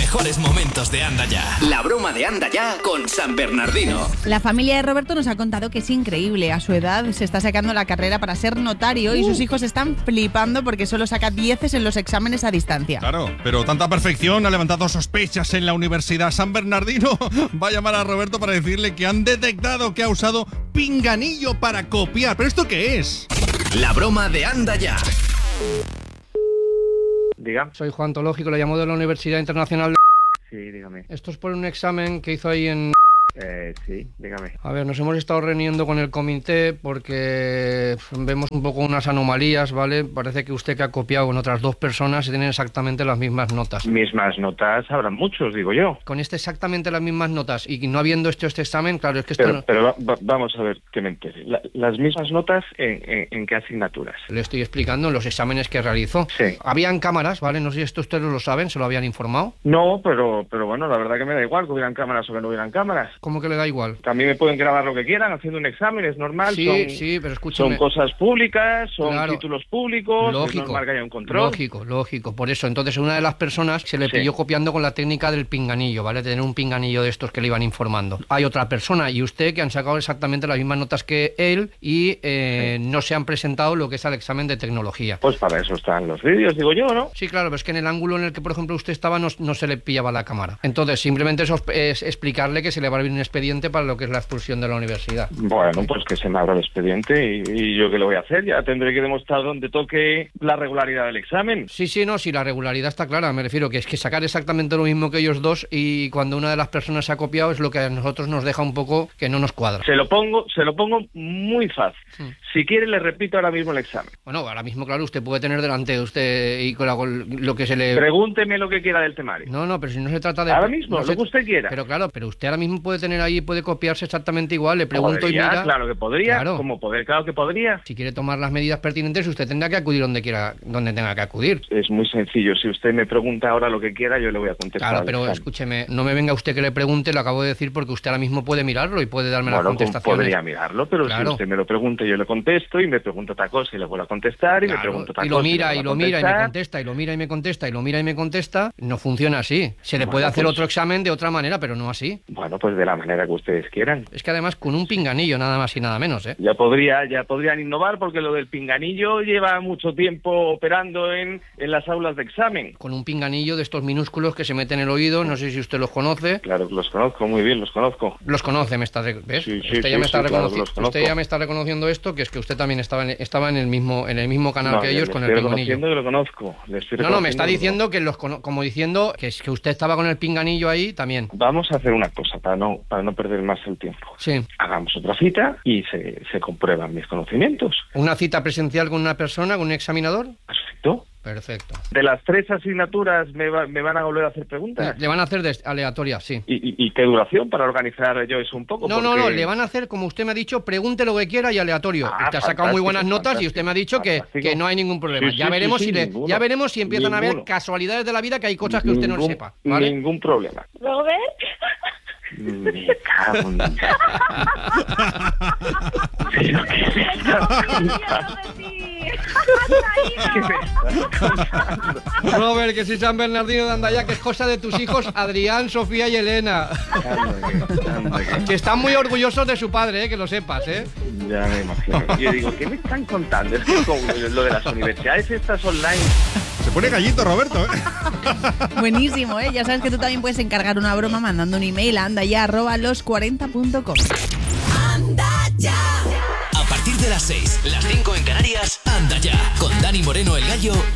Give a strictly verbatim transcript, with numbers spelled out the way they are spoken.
mejores momentos de Anda Ya. La broma de Anda Ya con San Bernardino. La familia de Roberto nos ha contado que es increíble. A su edad se está sacando la carrera para ser notario y sus hijos están flipando porque solo saca dieces en los exámenes a distancia. Claro, pero tanta perfección ha levantado sospechas en la Universidad San Bernardino. Va a llamar a Roberto para decirle que han detectado que ha usado pinganillo para copiar. ¿Pero esto qué es? La broma de Anda Ya. Diga. Soy Juan Tológico, le llamo de la Universidad Internacional de... Sí, dígame. Esto es por un examen que hizo ahí en... Eh, sí, dígame. A ver, nos hemos estado reuniendo con el comité porque vemos un poco unas anomalías, ¿vale? Parece que usted que ha copiado con otras dos personas y tienen exactamente las mismas notas. Mismas notas habrán muchos, digo yo. Con este exactamente las mismas notas y no habiendo hecho este examen, claro, es que esto Pero, no... pero va, va, vamos a ver que me entere. La, las mismas notas en, en, en qué asignaturas. Le estoy explicando en los exámenes que realizó. Sí. Habían cámaras, ¿vale? No sé si esto ustedes lo saben, se lo habían informado. No, pero, pero bueno, la verdad que me da igual que hubieran cámaras o que no hubieran cámaras. ¿Cómo que le da igual? También me pueden grabar lo que quieran haciendo un examen, es normal. Sí, son, sí, pero escúchame. Son cosas públicas, son Claro. títulos públicos, Lógico, es normal que haya un control. Lógico, lógico. Por eso, entonces, una de las personas se le Sí. pilló copiando con la técnica del pinganillo, ¿vale? Tener un pinganillo de estos que le iban informando. Hay otra persona y usted que han sacado exactamente las mismas notas que él y eh, no se han presentado lo que es el examen de tecnología. Pues para eso están los vídeos, digo yo, ¿no? Sí, claro, pero es que en el ángulo en el que, por ejemplo, usted estaba no, no se le pillaba la cámara. Entonces, simplemente eso es explicarle que se le va a abrir un expediente para lo que es la expulsión de la universidad. Bueno, pues que se me abra el expediente y, y yo qué le voy a hacer, ya tendré que demostrar donde toque la regularidad del examen. Sí, sí, no, sí, la regularidad está clara, me refiero que es que sacar exactamente lo mismo que ellos dos y cuando una de las personas se ha copiado es lo que a nosotros nos deja un poco que no nos cuadra. Se lo pongo, se lo pongo muy fácil. Sí. Si quiere le repito ahora mismo el examen. Bueno, ahora mismo, claro, usted puede tener delante de usted y con, la, con lo que se le... Pregúnteme lo que quiera del temario. No, no, pero si no se trata de... Ahora mismo, no lo se... que usted quiera. Pero claro, pero usted ahora mismo puede tener ahí, puede copiarse exactamente igual, le pregunto ¿Podría? y mira... Claro que podría, Claro. como poder, claro que podría. Si quiere tomar las medidas pertinentes, usted tendrá que acudir donde quiera, donde tenga que acudir. Es muy sencillo, si usted me pregunta ahora lo que quiera, yo le voy a contestar. Claro, pero escúcheme, no me venga usted que le pregunte, lo acabo de decir porque usted ahora mismo puede mirarlo y puede darme Bueno, las contestaciones. podría mirarlo, pero Claro. si usted me lo pregunta, yo le contesto y me pregunta otra cosa y le vuelvo a contestar y Claro, me pregunta otra y lo cosa. mira le y vuelvo lo a mira y me contestar. contesta y lo mira y me contesta y lo mira y me contesta, no funciona así. Se le Bueno, puede hacer pues- otro examen de otra manera, pero no así. Bueno, pues de la manera que ustedes quieran. Es que además con un pinganillo nada más y nada menos, ¿eh? Ya podría, ya podrían innovar porque lo del pinganillo lleva mucho tiempo operando en, en las aulas de examen. Con un pinganillo de estos minúsculos que se meten en el oído, no sé si usted los conoce. Claro, los conozco muy bien, los conozco. Los conoce, me está, re- ¿ves? Sí, sí, usted ya sí, me está sí, claro, reconoci- los conozco. usted ya me está reconociendo esto, que es que usted también estaba en, estaba en el mismo en el mismo canal No, que yo ellos le con el estoy pinganillo. reconociendo que lo conozco. Le estoy No, no, me está reconociendo diciendo que los cono- como diciendo que es que usted estaba con el pinganillo ahí también. Vamos a hacer una cosa para no para no perder más el tiempo. Sí. Hagamos otra cita y se, se comprueban mis conocimientos. Una cita presencial con una persona, con un examinador. Perfecto. Perfecto. De las tres asignaturas me, va- me van a volver a hacer preguntas. Le van a hacer de aleatoria, sí. ¿Y, y, y qué duración para organizar yo eso un poco? No, no, no, Porque- le van a hacer, como usted me ha dicho, pregunte lo que quiera y aleatorio. Ah, usted ha sacado muy fantástico, buenas notas y usted me ha dicho que, fantástico. que no hay ningún problema. Sí, ya sí, veremos sí, si sí, le, ninguno. ya veremos si empiezan a haber Ninguno. casualidades de la vida que hay cosas que usted no Ningún- sepa, ¿vale? Ningún problema. Robert. Me cago en... Pero qué es esto. Robert, que si San Bernardino de Andaya, que es cosa de tus hijos Adrián, Sofía y Elena. Que están muy orgullosos de su padre, ¿eh? Que lo sepas, ¿eh? Ya me imagino. Yo digo, ¿qué me están contando? Es que con lo de las universidades estas online... Se pone gallito, Roberto, ¿eh? Buenísimo, ¿eh? Ya sabes que tú también puedes encargar una broma mandando un email a andaya arroba los cuarenta punto com. Anda Ya. A partir de las seis, las cinco en Canarias, Anda Ya. Con Dani Moreno, el Gallo